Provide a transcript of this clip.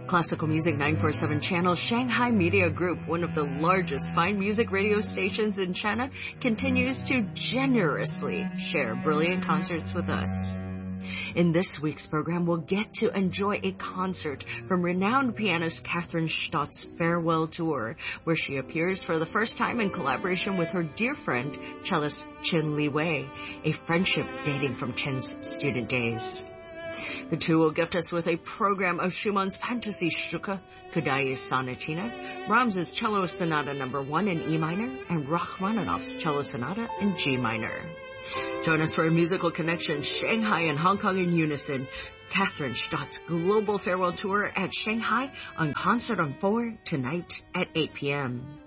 Classical Music 947 Channel Shanghai Media Group, one of the largest fine music radio stations in China, continues to generously share brilliant concerts with us. In this week's program, we'll get to enjoy a concert from renowned pianist Kathryn Stott's farewell tour, where she appears for the first time in collaboration with her dear friend, cellist Chen Liwei, a friendship dating from Chen's student days. The two will gift us with a program of Schumann's Fantasy Stücke, Kodály's Sonatina, Brahms's Cello Sonata No. 1 in E minor, and Rachmaninoff's Cello Sonata in G minor. Join us for a musical connection, Shanghai and Hong Kong in unison. Kathryn Stott's global farewell tour at Shanghai on Concert on 4 tonight at 8 p.m.